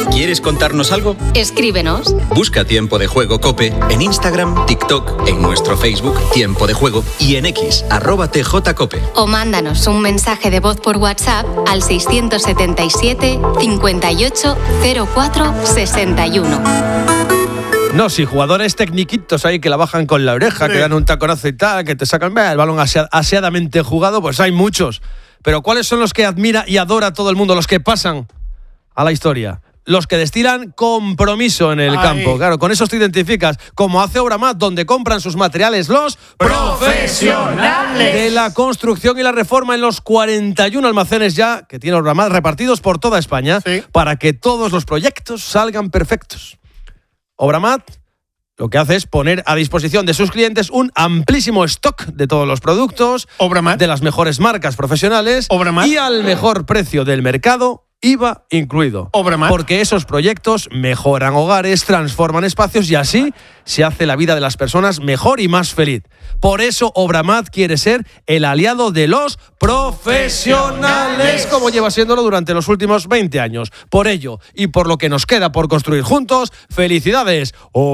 ¿Quieres contarnos algo? Escríbenos. Busca Tiempo de Juego COPE en Instagram, TikTok, en nuestro Facebook Tiempo de Juego y en X, @TJCope. O mándanos un mensaje de voz por WhatsApp al 677 58 04 61. No, si jugadores tecniquitos ahí que la bajan con la oreja, que dan un taconazo y tal, que te sacan el balón aseadamente jugado, pues hay muchos. Pero ¿cuáles son los que admira y adora todo el mundo? Los que pasan a la historia. Los que destilan compromiso en el campo. Claro, con esos te identificas. Como hace Obramat, donde compran sus materiales los profesionales de la construcción y la reforma en los 41 almacenes ya que tiene Obramat repartidos por toda España, para que todos los proyectos salgan perfectos. Obramat lo que hace es poner a disposición de sus clientes un amplísimo stock de todos los productos, Obramat, de las mejores marcas profesionales, Obramat, y al mejor precio del mercado, IVA incluido. Obramat. Porque esos proyectos mejoran hogares, transforman espacios y así se hace la vida de las personas mejor y más feliz. Por eso Obramat quiere ser el aliado de los profesionales, como lleva siéndolo durante los últimos 20 años. Por ello y por lo que nos queda por construir juntos, ¡felicidades!